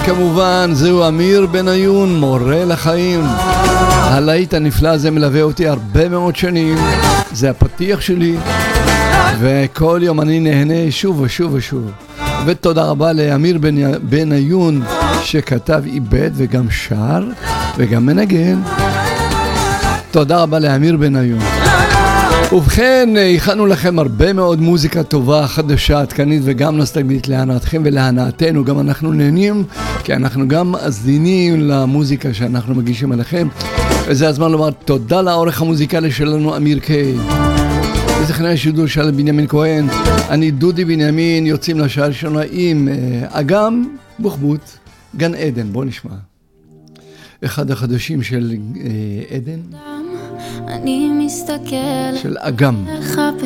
וכמובן זהו אמיר בניון, מורה לחיים. הלהיט הנפלא הזה מלווה אותי הרבה מאוד שנים, זה הפתיח שלי, וכל יום אני נהנה שוב ושוב ושוב. ותודה רבה לאמיר בניון שכתב עיבד וגם שר וגם מנגן. תודה רבה לאמיר בניון. ובכן, הכנו לכם הרבה מאוד מוזיקה טובה, חדשה, עדכנית וגם נוסטלגית להנאתכם ולהנאתנו. גם אנחנו נהנים, כי אנחנו גם מאזינים למוזיקה שאנחנו מגישים עליכם. וזה הזמן לומר תודה לעורך המוזיקלי שלנו, אמיר קיי. וטכנאי השידור של בנימין כהן. אני דודי בנימין, יוצאים לשעה הראשונה עם אגם בוחבוט, גן עדן. בוא נשמע. אחד החדשים של עדן. אני מסתכל של אגם. לך